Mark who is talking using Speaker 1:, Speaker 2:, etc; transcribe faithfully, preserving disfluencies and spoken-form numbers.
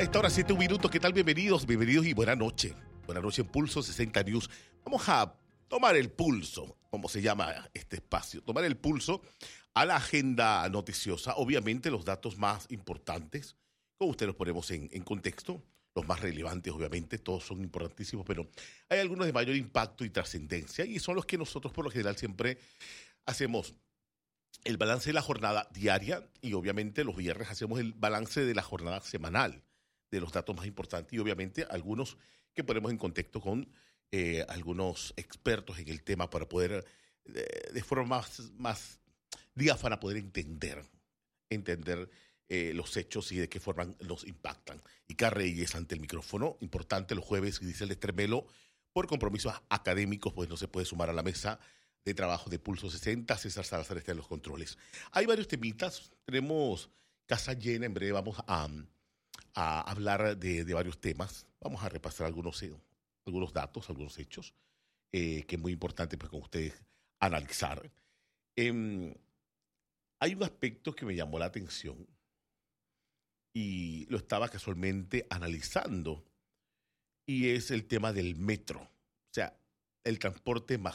Speaker 1: A esta hora, siete minutos. ¿Qué tal? Bienvenidos, bienvenidos y buena noche. Buenas noches en Pulso sesenta News. Vamos a tomar el pulso, como se llama este espacio, tomar el pulso a la agenda noticiosa. Obviamente los datos más importantes, como ustedes los ponemos en, en contexto, los más relevantes, obviamente, todos son importantísimos, pero hay algunos de mayor impacto y trascendencia y son los que nosotros por lo general siempre hacemos el balance de la jornada diaria y obviamente los viernes hacemos el balance de la jornada semanal, de los datos más importantes y obviamente algunos que ponemos en contexto con eh, algunos expertos en el tema para poder eh, de forma más, más diáfana poder entender, entender eh, los hechos y de qué forma los impactan. Y Reyes ante el micrófono, importante los jueves, y dice el Estremelo, por compromisos académicos, pues no se puede sumar a la mesa de trabajo de Pulso sesenta, César Salazar está en los controles. Hay varios temitas, tenemos casa llena, en breve vamos a, a hablar de, de varios temas, vamos a repasar algunos, eh, algunos datos, algunos hechos, eh, que es muy importante pues, con ustedes analizar. Eh, hay un aspecto que me llamó la atención y lo estaba casualmente analizando y es el tema del metro, o sea, el transporte